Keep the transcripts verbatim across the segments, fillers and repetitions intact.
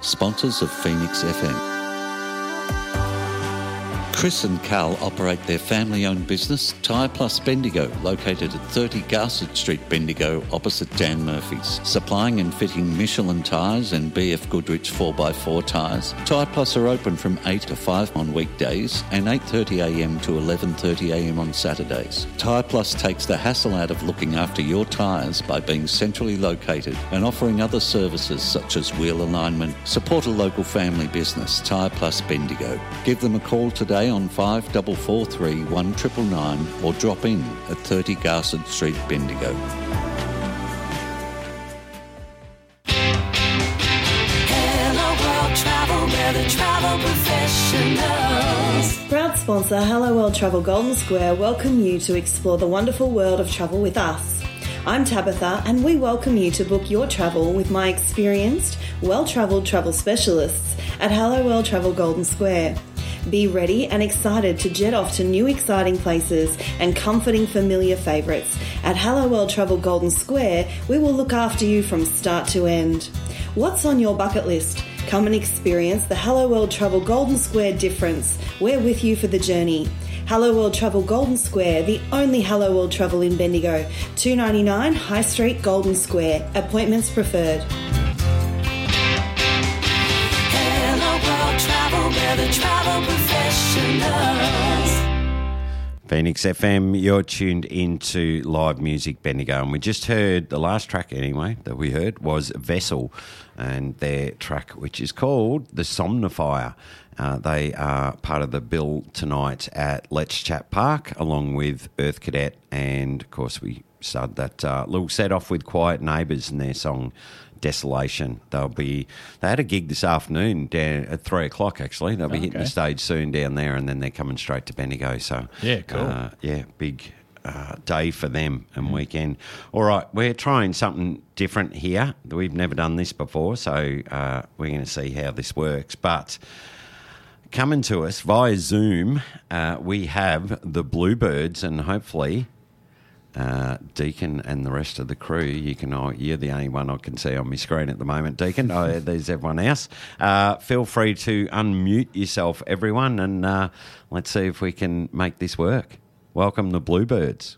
sponsors of Phoenix F M. Chris and Carl operate their family-owned business, Tyre Plus Bendigo, located at thirty Garsett Street, Bendigo, opposite Dan Murphy's. Supplying and fitting Michelin tyres and B F Goodrich four by four tyres. Tyre Plus are open from eight to five on weekdays and eight thirty a m to eleven thirty a m on Saturdays. Tyre Plus takes the hassle out of looking after your tyres by being centrally located and offering other services such as wheel alignment. Support a local family business, Tyre Plus Bendigo. Give them a call today on five four four three, one nine nine nine or drop in at thirty Garsett Street, Bendigo. Hello World Travel, we're the travel professionals. Proud sponsor Hello World Travel Golden Square welcome you to explore the wonderful world of travel with us. I'm Tabitha and we welcome you to book your travel with my experienced, well-travelled travel specialists at Hello World Travel Golden Square. Be ready and excited to jet off to new exciting places and comforting familiar favourites. At Hello World Travel Golden Square, we will look after you from start to end. What's on your bucket list? Come and experience the Hello World Travel Golden Square difference. We're with you for the journey. Hello World Travel Golden Square, the only Hello World Travel in Bendigo. two ninety-nine High Street, Golden Square. Appointments preferred. We're the travel professionals. Phoenix F M, you're tuned into live music Bendigo, and we just heard the last track anyway that we heard was Vessel, and their track which is called The Somnifier. Uh, they are part of the bill tonight at Let's Chat Park along with Earth Cadet, and of course we started that uh, little set off with Quiet Neighbours and their song Desolation. They'll be. They had a gig this afternoon down at three o'clock. Actually, they'll be okay. hitting the stage soon down there, and then they're coming straight to Bendigo. So yeah, cool. Uh, yeah, big uh, day for them and mm. weekend. All right, we're trying something different here. We've never done this before, so uh, we're going to see how this works. But coming to us via Zoom, uh, we have the Bluebirds, and hopefully. Uh, Deacon and the rest of the crew, you can. Oh, you're the only one I can see on my screen at the moment, Deacon. Oh, there's everyone else. Uh, feel free to unmute yourself, everyone, and uh, let's see if we can make this work. Welcome the Bluebirds.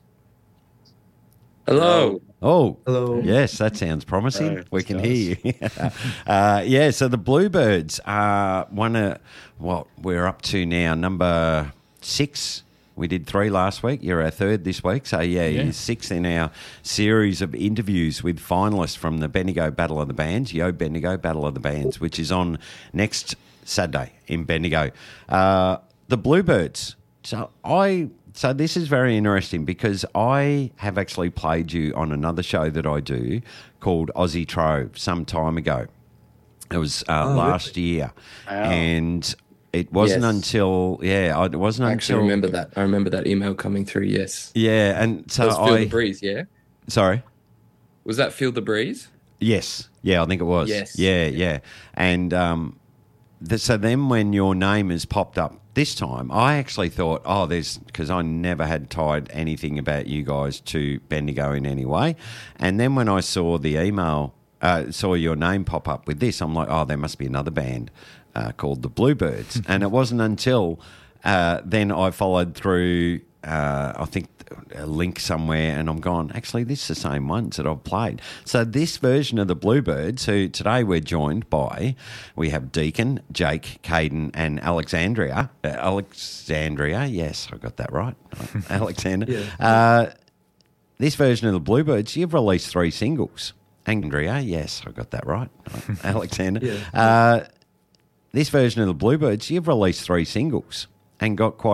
Hello. Oh, hello. Yes, that sounds promising. Hello. We can hear you. uh, yeah, so the Bluebirds are one of what we're up to now, number six. We did three last week. You're our third this week. So, yeah, yeah. you're sixth in our series of interviews with finalists from the Bendigo Battle of the Bands, Yo Bendigo Battle of the Bands, which is on next Saturday in Bendigo. Uh, the Bluebirds. So, I... So this is very interesting because I have actually played you on another show that I do called Aussie Trove some time ago. It was uh, oh, last really? year. Wow. And... It wasn't yes. until, yeah, it wasn't I until... actually remember that. I remember that email coming through, yes. Yeah, and so that was Feel I... the Breeze, yeah? Sorry? Was that Feel the Breeze? Yes. Yeah, I think it was. Yes. Yeah, yeah. yeah. And um, the, so then when your name has popped up this time, I actually thought, oh, there's... Because I never had tied anything about you guys to Bendigo in any way. And then when I saw the email, uh, saw your name pop up with this, I'm like, oh, there must be another band. Uh, called the Bluebirds. And it wasn't until uh, then I followed through, uh, I think, a link somewhere, and I'm gone, actually, this is the same ones that I've played. So this version of the Bluebirds, who today we're joined by, we have Deacon, Jake, Caden, and Alexandria. Uh, Alexandria, yes, I got that right. Alexander. Yeah. Uh, this version of the Bluebirds, you've released three singles. Andrea, yes, I got that right. Alexander. Yeah. Uh, This version of the Bluebirds, you've released three singles and got quite